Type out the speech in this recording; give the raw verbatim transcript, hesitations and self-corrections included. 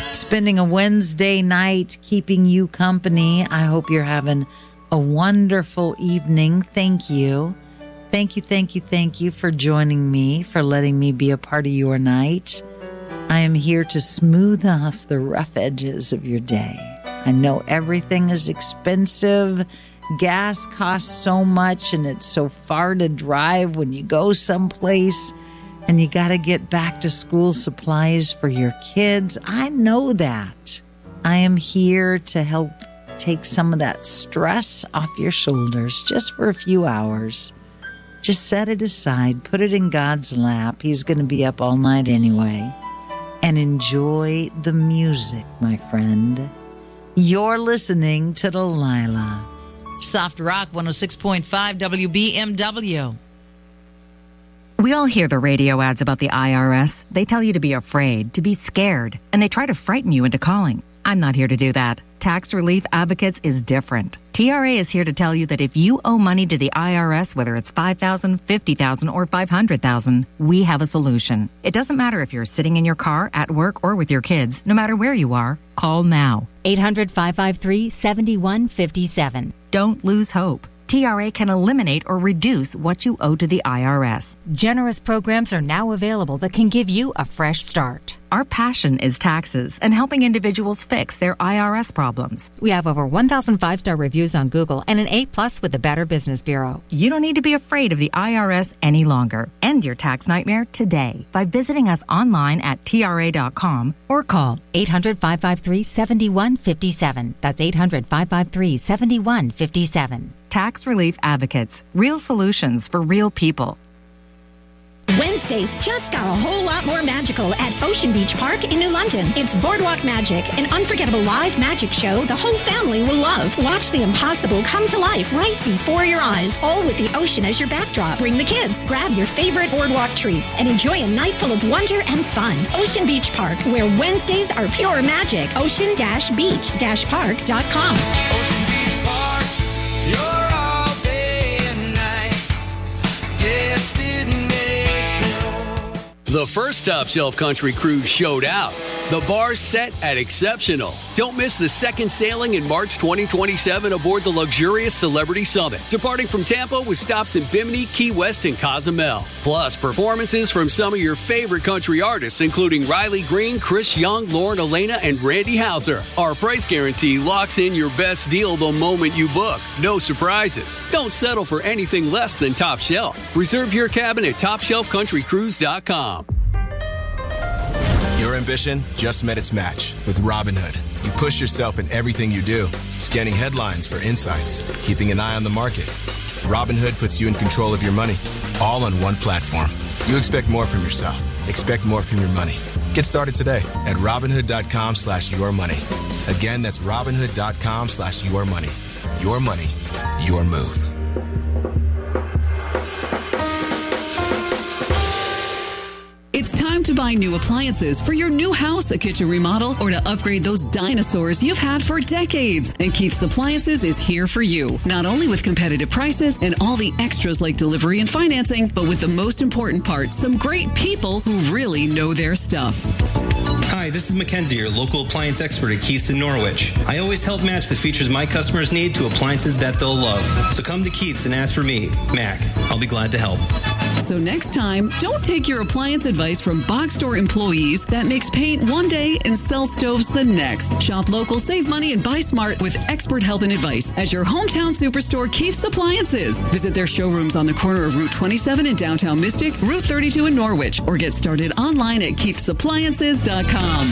spending a Wednesday night keeping you company. I hope you're having a wonderful evening. Thank you. Thank you, thank you, thank you for joining me, for letting me be a part of your night. I am here to smooth off the rough edges of your day. I know everything is expensive. Gas costs so much, and it's so far to drive when you go someplace, and you got to get back to school supplies for your kids. I know that. I am here to help take some of that stress off your shoulders just for a few hours. Just set it aside, put it in God's lap. He's going to be up all night anyway. And enjoy the music, my friend. You're listening to Delilah. Soft Rock one oh six point five W B M W. We all hear the radio ads about the I R S. They tell you to be afraid, to be scared, and they try to frighten you into calling. I'm not here to do that. Tax Relief Advocates is different. T R A is here to tell you that if you owe money to the I R S, whether it's five thousand dollars, fifty thousand dollars, or five hundred thousand dollars, we have a solution. It doesn't matter if you're sitting in your car, at work, or with your kids. No matter where you are, call now. eight hundred, five five three, seven one five seven. Don't lose hope. T R A can eliminate or reduce what you owe to the I R S. Generous programs are now available that can give you a fresh start. Our passion is taxes and helping individuals fix their I R S problems. We have over one thousand five-star reviews on Google and an A plus with the Better Business Bureau. You don't need to be afraid of the I R S any longer. End your tax nightmare today by visiting us online at T R A dot com or call eight hundred, five five three, seven one five seven. That's eight hundred, five five three, seven one five seven. Tax Relief Advocates. Real solutions for real people. Wednesdays just got a whole lot more magical at Ocean Beach Park in New London. It's Boardwalk Magic, an unforgettable live magic show the whole family will love. Watch the impossible come to life right before your eyes, all with the ocean as your backdrop. Bring the kids, grab your favorite boardwalk treats, and enjoy a night full of wonder and fun. Ocean Beach Park, where Wednesdays are pure magic. ocean beach park dot com. Ocean Beach Park, you're all day and night. Destination. The first Top Shelf Country Cruise showed out. The bar's set at exceptional. Don't miss the second sailing in March twenty twenty-seven aboard the luxurious Celebrity Summit, departing from Tampa with stops in Bimini, Key West, and Cozumel. Plus, performances from some of your favorite country artists, including Riley Green, Chris Young, Lauren Elena, and Randy Houser. Our price guarantee locks in your best deal the moment you book. No surprises. Don't settle for anything less than Top Shelf. Reserve your cabin at top shelf country cruise dot com. Your ambition just met its match with Robinhood. You push yourself in everything you do, scanning headlines for insights, keeping an eye on the market. Robinhood puts you in control of your money, all on one platform. You expect more from yourself. Expect more from your money. Get started today at Robinhood.com slash your money. Again, that's Robinhood.com slash your money. Your money, your move. It's time to buy new appliances for your new house, a kitchen remodel, or to upgrade those dinosaurs you've had for decades. And Keith's Appliances is here for you. Not only with competitive prices and all the extras like delivery and financing, but with the most important part, some great people who really know their stuff. Hi, this is Mackenzie, your local appliance expert at Keith's in Norwich. I always help match the features my customers need to appliances that they'll love. So come to Keith's and ask for me, Mac. I'll be glad to help. So next time, don't take your appliance advice from box store employees that makes paint one day and sell stoves the next. Shop local, save money, and buy smart with expert help and advice as your hometown superstore, Keith's Appliances. Visit their showrooms on the corner of Route twenty-seven in downtown Mystic, Route thirty-two in Norwich, or get started online at keiths appliances dot com.